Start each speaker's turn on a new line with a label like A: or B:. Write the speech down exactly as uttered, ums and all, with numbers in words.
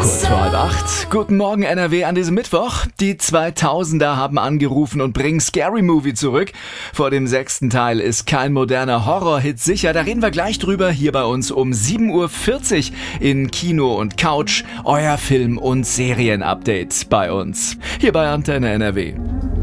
A: Kurz vor halb acht. Guten Morgen N R W an diesem Mittwoch. Die zweitausender haben angerufen und bringen Scary Movie zurück. Vor dem sechsten Teil ist kein moderner Horrorhit sicher. Da reden wir gleich drüber hier bei uns um sieben Uhr vierzig in Kino und Couch. Euer Film- und Serienupdate bei uns. Hier bei Antenne N R W.